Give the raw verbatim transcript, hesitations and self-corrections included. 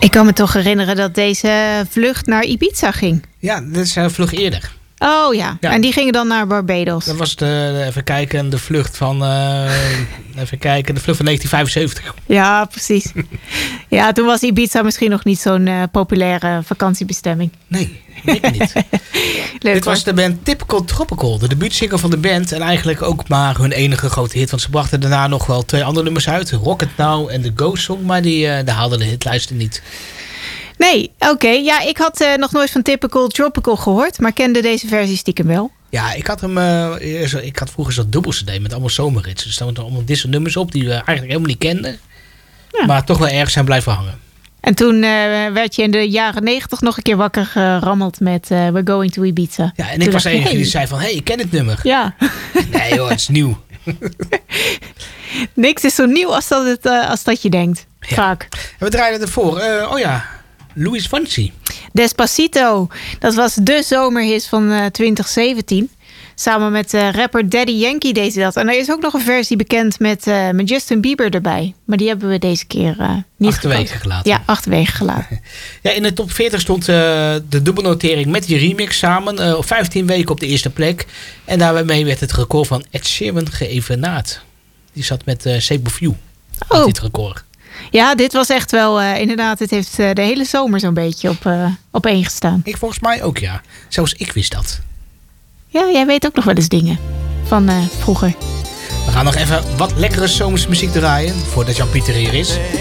Ik kan me toch herinneren dat deze vlucht naar Ibiza ging. Ja, dit is een vlucht eerder. Oh ja. ja, en die gingen dan naar Barbados. Dat was de, even kijken, de vlucht van, uh, even kijken, de vlucht van negentien vijfenzeventig. Ja, precies. Ja, toen was Ibiza misschien nog niet zo'n uh, populaire vakantiebestemming. Nee, ik niet. Leuk, Dit was hoor. de band Typical Tropical, de debuutsingle van de band. En eigenlijk ook maar hun enige grote hit. Want ze brachten daarna nog wel twee andere nummers uit. Rocket Now en The Ghost Song. Maar die, uh, die haalden de hitlijsten niet. Nee, oké. Okay. Ja, ik had uh, nog nooit van Typical Tropical gehoord. Maar kende deze versie stiekem wel. Ja, ik had hem. Uh, ik had vroeger zo'n dubbel C D met allemaal zomerrits. Er stonden allemaal dit soort nummers op die we eigenlijk helemaal niet kenden. Ja. Maar toch wel erg zijn blijven hangen. En toen uh, werd je in de jaren negentig nog een keer wakker gerammeld met uh, We're Going to Ibiza. Ja, en ik toen was de enige hey. die zei van, hé, hey, ik ken het nummer. Ja. Nee hoor, het is nieuw. Niks is zo nieuw als dat, het, uh, als dat je denkt. Ja. Vaak. En we draaiden ervoor. Uh, oh ja, Luis Fonsi. Despacito. Dat was de zomerhit van uh, twintig zeventien. Samen met uh, rapper Daddy Yankee deed hij dat. En er is ook nog een versie bekend met, uh, met Justin Bieber erbij. Maar die hebben we deze keer uh, niet achterwege gelaten. Ja, achterwege gelaten. Ja, in de top veertig stond uh, de dubbelnotering met die remix samen. Uh, op vijftien weken op de eerste plek. En daarmee werd het record van Ed Sheeran geëvenaard. Die zat met uh, Shape of You. Oh. Dit record. Ja, dit was echt wel uh, inderdaad. Het heeft uh, de hele zomer zo'n beetje op, uh, op één gestaan. Ik volgens mij ook, ja. Zelfs ik wist dat. Ja, jij weet ook nog wel eens dingen van uh, vroeger. We gaan nog even wat lekkere zomersmuziek draaien voordat Jan-Pieter hier is.